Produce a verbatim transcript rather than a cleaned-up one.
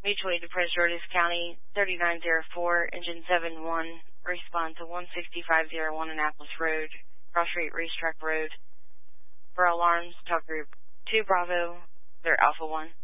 Mutual aid to Prince George's County, thirty-nine oh four, engine seven one, respond to one sixty-five oh one Annapolis Road, Cross Street Racetrack Road. For alarms, talk group two Bravo, they're Alpha one.